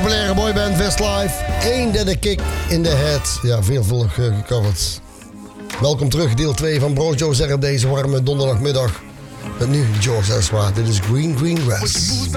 populaire boyband Westlife. Ain't that a kick in the head. Ja, veelvuldig gecoverd. Welkom terug, deel 2 van Bro Joe Zerp deze warme donderdagmiddag. Met nu George Ezra. Dit is Green Green Grass.